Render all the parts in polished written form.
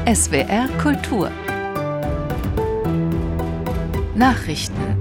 SWR Kultur Nachrichten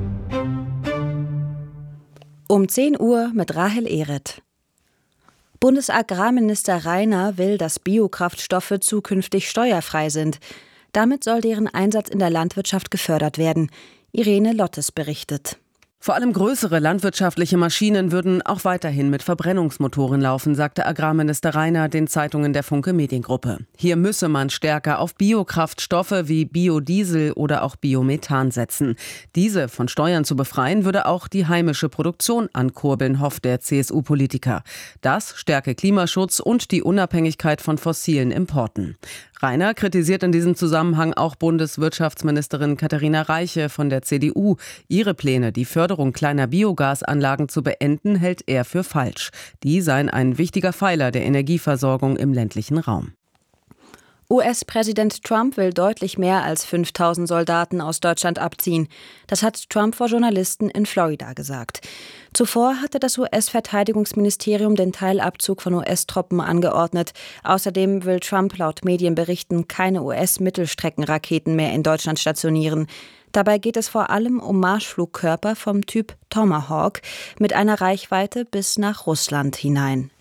Um 10 Uhr mit Rahel Ehret. Bundesagrarminister Rainer will, dass Biokraftstoffe zukünftig steuerfrei sind. Damit soll deren Einsatz in der Landwirtschaft gefördert werden. Irene Lottes berichtet. Vor allem größere landwirtschaftliche Maschinen würden auch weiterhin mit Verbrennungsmotoren laufen, sagte Agrarminister Rainer den Zeitungen der Funke Mediengruppe. Hier müsse man stärker auf Biokraftstoffe wie Biodiesel oder auch Biomethan setzen. Diese von Steuern zu befreien, würde auch die heimische Produktion ankurbeln, hofft der CSU-Politiker. Das stärke Klimaschutz und die Unabhängigkeit von fossilen Importen. Rainer kritisiert in diesem Zusammenhang auch Bundeswirtschaftsministerin Katharina Reiche von der CDU. Ihre Pläne, die Förderung kleiner Biogasanlagen zu beenden, hält er für falsch. Die seien ein wichtiger Pfeiler der Energieversorgung im ländlichen Raum. US-Präsident Trump will deutlich mehr als 5.000 Soldaten aus Deutschland abziehen. Das hat Trump vor Journalisten in Florida gesagt. Zuvor hatte das US-Verteidigungsministerium den Teilabzug von US-Truppen angeordnet. Außerdem will Trump laut Medienberichten keine US-Mittelstreckenraketen mehr in Deutschland stationieren. Dabei geht es vor allem um Marschflugkörper vom Typ Tomahawk mit einer Reichweite bis nach Russland hinein.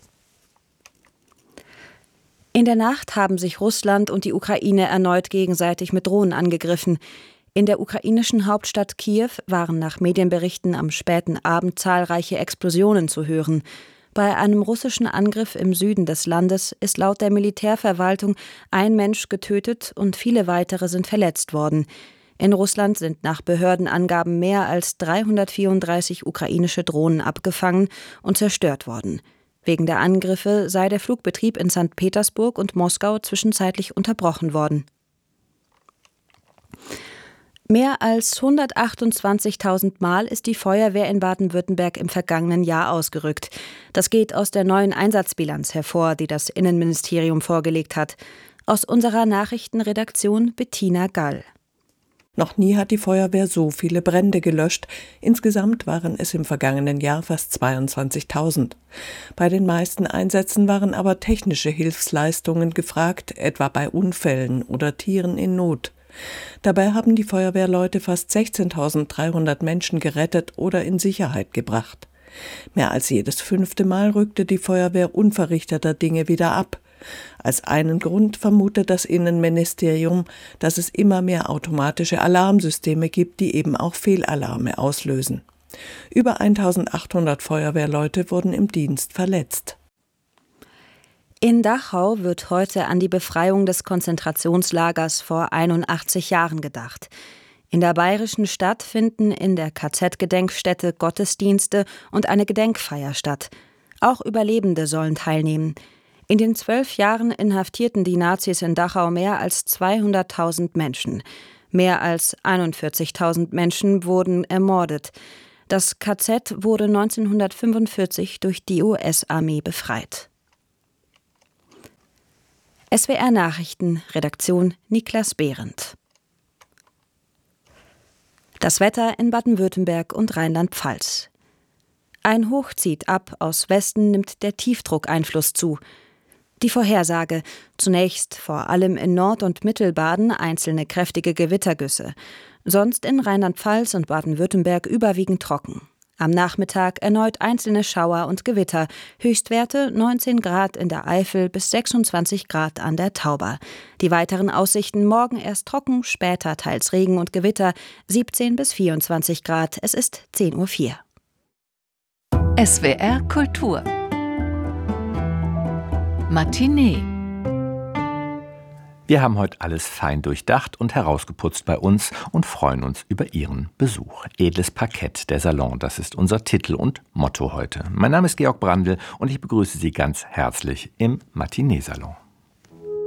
In der Nacht haben sich Russland und die Ukraine erneut gegenseitig mit Drohnen angegriffen. In der ukrainischen Hauptstadt Kiew waren nach Medienberichten am späten Abend zahlreiche Explosionen zu hören. Bei einem russischen Angriff im Süden des Landes ist laut der Militärverwaltung ein Mensch getötet und viele weitere sind verletzt worden. In Russland sind nach Behördenangaben mehr als 334 ukrainische Drohnen abgefangen und zerstört worden. Wegen der Angriffe sei der Flugbetrieb in St. Petersburg und Moskau zwischenzeitlich unterbrochen worden. Mehr als 128.000 Mal ist die Feuerwehr in Baden-Württemberg im vergangenen Jahr ausgerückt. Das geht aus der neuen Einsatzbilanz hervor, die das Innenministerium vorgelegt hat. Aus unserer Nachrichtenredaktion Bettina Gall. Noch nie hat die Feuerwehr so viele Brände gelöscht. Insgesamt waren es im vergangenen Jahr fast 22.000. Bei den meisten Einsätzen waren aber technische Hilfsleistungen gefragt, etwa bei Unfällen oder Tieren in Not. Dabei haben die Feuerwehrleute fast 16.300 Menschen gerettet oder in Sicherheit gebracht. Mehr als jedes 5. Mal rückte die Feuerwehr unverrichteter Dinge wieder ab. Als einen Grund vermutet das Innenministerium, dass es immer mehr automatische Alarmsysteme gibt, die eben auch Fehlalarme auslösen. Über 1.800 Feuerwehrleute wurden im Dienst verletzt. In Dachau wird heute an die Befreiung des Konzentrationslagers vor 81 Jahren gedacht. In der bayerischen Stadt finden in der KZ-Gedenkstätte Gottesdienste und eine Gedenkfeier statt. Auch Überlebende sollen teilnehmen. In den 12 Jahren inhaftierten die Nazis in Dachau mehr als 200.000 Menschen. Mehr als 41.000 Menschen wurden ermordet. Das KZ wurde 1945 durch die US-Armee befreit. SWR Nachrichten, Redaktion Niklas Behrendt. Das Wetter in Baden-Württemberg und Rheinland-Pfalz. Ein Hoch zieht ab, aus Westen nimmt der Tiefdruck Einfluss zu. Die Vorhersage: zunächst vor allem in Nord- und Mittelbaden einzelne kräftige Gewittergüsse. Sonst in Rheinland-Pfalz und Baden-Württemberg überwiegend trocken. Am Nachmittag erneut einzelne Schauer und Gewitter. Höchstwerte 19 Grad in der Eifel bis 26 Grad an der Tauber. Die weiteren Aussichten: morgen erst trocken, später teils Regen und Gewitter, 17 bis 24 Grad. Es ist 10:04 Uhr. SWR Kultur Matinee. Wir haben heute alles fein durchdacht und herausgeputzt bei uns und freuen uns über Ihren Besuch. Edles Parkett, der Salon, das ist unser Titel und Motto heute. Mein Name ist Georg Brandl und ich begrüße Sie ganz herzlich im Matinee-Salon.